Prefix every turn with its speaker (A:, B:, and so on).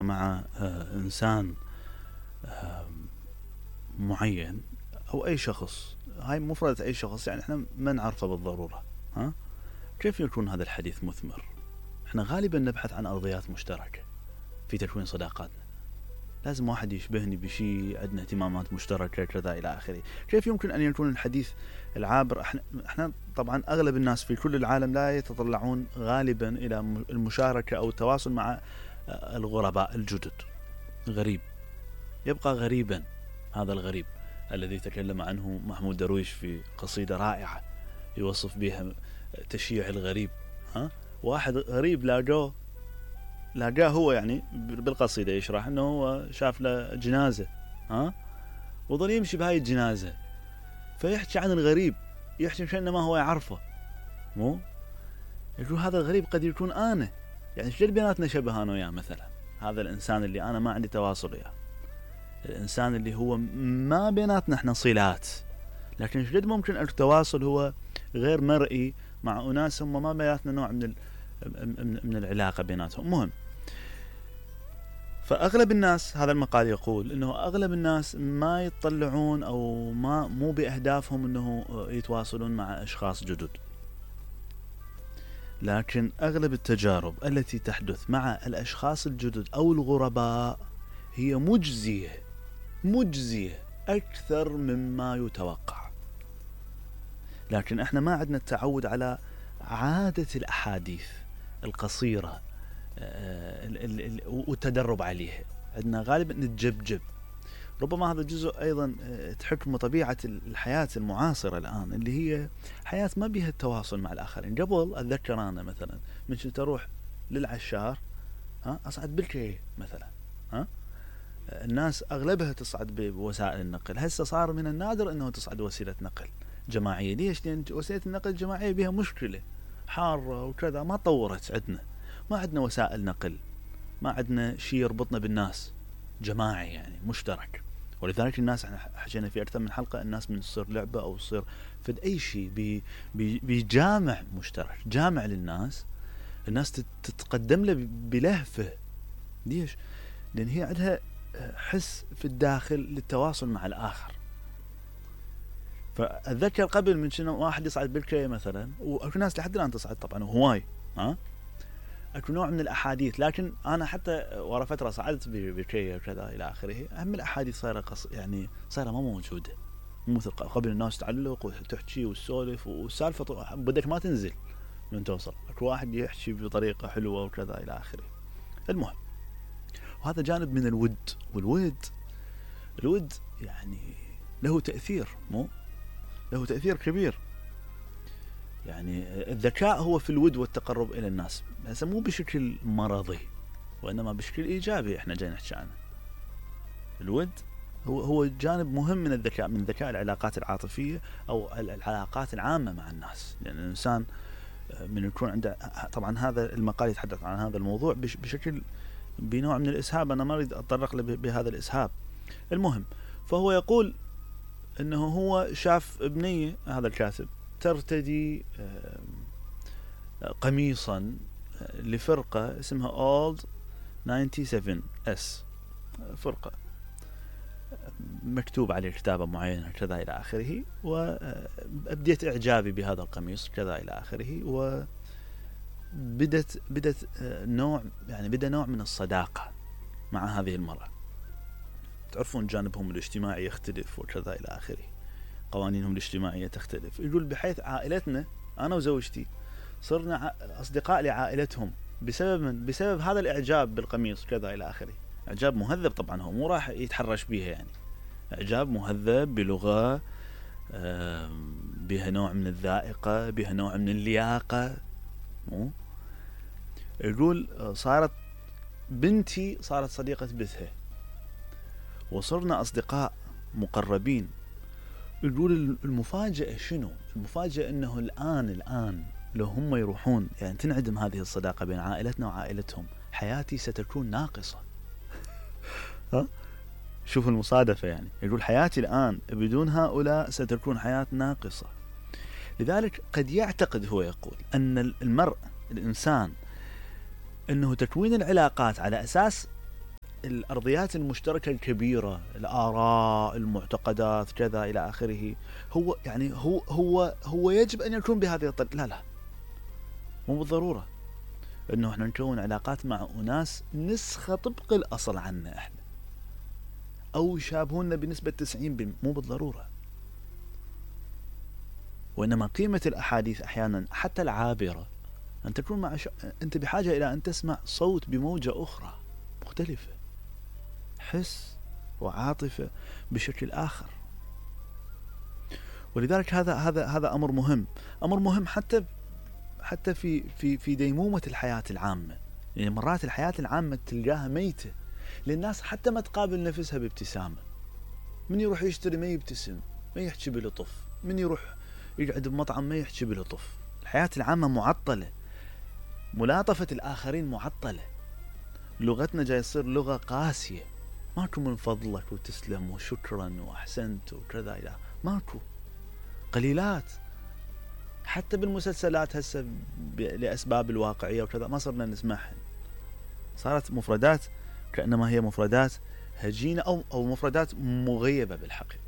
A: مع إنسان معين أو أي شخص، هاي مفردة أي شخص، يعني إحنا ما نعرفه بالضرورة، كيف يكون هذا الحديث مثمر؟ إحنا غالبا نبحث عن أرضيات مشتركة في تكوين صداقاتنا. لازم واحد يشبهني بشيء، عندنا اهتمامات مشتركة كذا إلى آخره. كيف يمكن أن يكون الحديث العابر؟ إحنا طبعا أغلب الناس في كل العالم لا يتطلعون غالبا إلى المشاركة أو التواصل مع الغرباء الجدد. غريب يبقى غريبا، هذا الغريب الذي تكلم عنه محمود درويش في قصيدة رائعة يوصف بها تشييع الغريب. واحد غريب لاقاه هو، يعني بالقصيدة يشرح أنه هو شاف له جنازة، وظل يمشي بهاي الجنازة، فيحكي عن الغريب، يحكي كأنما هو يعرفه، مو يقول هذا الغريب قد يكون أنا، يعني شجد بيناتنا شبه أنا وياه. مثلا هذا الإنسان اللي أنا ما عندي تواصل وياه، الإنسان اللي هو ما بيناتنا إحنا صلات، لكن شجد ممكن التواصل هو غير مرئي مع أناس هم ما بيناتنا نوع من العلاقة بيناتهم. مهم، فأغلب الناس، هذا المقال يقول إنه أغلب الناس ما يتطلعون أو مو بأهدافهم إنه يتواصلون مع أشخاص جدد، لكن أغلب التجارب التي تحدث مع الأشخاص الجدد أو الغرباء هي مجزية أكثر مما يتوقع. لكن إحنا ما عندنا التعود على عادة الأحاديث القصيرة والتدرب عليها، عندنا غالبا نتجبجب. ربما هذا جزء أيضا تحكم طبيعة الحياة المعاصرة الآن، اللي هي حياة ما بها التواصل مع الآخرين. قبل أتذكر أنا مثلا من كنت أروح للعشار أصعد بالكي مثلا، الناس أغلبها تصعد بوسائل النقل. هسه صار من النادر أنه تصعد وسيلة نقل جماعية. ليش؟ لأن وسيلة النقل الجماعية بها مشكلة حارة وكذا، ما طورت عندنا، ما عندنا وسائل نقل، ما عندنا شيء يربطنا بالناس جماعي يعني مشترك. ولذلك الناس، احنا حكينا في أكثر من حلقة، الناس من تصير لعبة أو تصير فد أي شيء بجامع مشترك، جامع للناس، الناس تتقدم له بلهفة. ليش؟ لأن هي عندها حس في الداخل للتواصل مع الآخر. فأتذكر قبل من شنو واحد يصعد بالكي مثلا، وأكو ناس لحد الآن تصعد طبعا وهواي، أكو نوع من الأحاديث. لكن أنا حتى ورا فترة صعدت بالكي وكذا إلى آخره، أهم الأحاديث صايرة يعني صايرة ما موجودة مثل قبل. الناس تعلق وتحكي وتسولف، والسالفة بدك ما تنزل من توصل، أكو واحد يحكي بطريقة حلوة وكذا إلى آخره. المهم، وهذا جانب من الود يعني له تأثير، له تأثير كبير. يعني الذكاء هو في الود والتقرب إلى الناس، بس مو بشكل مرضي، وإنما بشكل إيجابي. إحنا جاي نحكي عنه. الود هو جانب مهم من الذكاء، من ذكاء العلاقات العاطفية أو العلاقات العامة مع الناس. لأن يعني الإنسان من يكون عنده، طبعا هذا المقال يتحدث عن هذا الموضوع بشكل بنوع من الإسهاب، أنا ما أريد أتطرق بهذا الإسهاب. المهم، فهو يقول أنه هو شاف ابنية، هذا الكاتب، ترتدي قميصا لفرقة اسمها Old 97S، فرقة مكتوب عليه كتابة معينة كذا إلى آخره، وأبديت إعجابي بهذا القميص كذا إلى آخره، وبدت نوع من الصداقة مع هذه المرأة. تعرفون جانبهم الاجتماعي يختلف وكذا إلى آخره، قوانينهم الاجتماعية تختلف. يقول بحيث عائلتنا أنا وزوجتي صرنا أصدقاء لعائلتهم بسبب هذا الإعجاب بالقميص كذا إلى آخره. إعجاب مهذب طبعا، هو مو راح يتحرش بيها، يعني إعجاب مهذب بلغة بها نوع من الذائقة، بها نوع من اللياقة. يقول بنتي صارت صديقة بثها، وصرنا أصدقاء مقربين. يقول المفاجأة شنو؟ المفاجأة أنه الآن لو هم يروحون، يعني تنعدم هذه الصداقة بين عائلتنا وعائلتهم، حياتي ستكون ناقصة. شوف المصادفة، يعني يقول حياتي الآن بدون هؤلاء ستكون حياة ناقصة. لذلك قد يعتقد، هو يقول، أن الإنسان أنه تكوين العلاقات على أساس الأرضيات المشتركة الكبيرة، الآراء، المعتقدات، كذا إلى آخره، هو يعني هو يجب أن يكون بهذه الطريقة. لا مو بالضرورة إنه إحنا نكون علاقات مع أناس نسخة طبق الأصل عنا إحنا، أو يشابهونا بنسبة 90%، مو بالضرورة. وإنما قيمة الأحاديث أحيانا حتى العابرة أن تكون مع أنت بحاجة إلى أن تسمع صوت بموجة أخرى مختلفة، حس وعاطفة بشكل آخر. ولذلك هذا أمر مهم حتى في ديمومة الحياة العامة. يعني مرات الحياة العامة تلقاها ميتة للناس حتى ما تقابل نفسها بابتسامة. من يروح يشتري ما يبتسم، ما يحكي بلطف، من يروح يقعد بمطعم ما يحكي بلطف. الحياة العامة معطلة، ملاطفة الآخرين معطلة، لغتنا جاي تصير لغة قاسية، ماكو من فضلك وتسلم وشكرا وأحسنت وكذا، إلى ماكو، قليلات. حتى بالمسلسلات هسه لأسباب الواقعية وكذا ما صرنا نسمعها، صارت مفردات كأنما هي مفردات هجينة أو مفردات مغيبة بالحقيقة.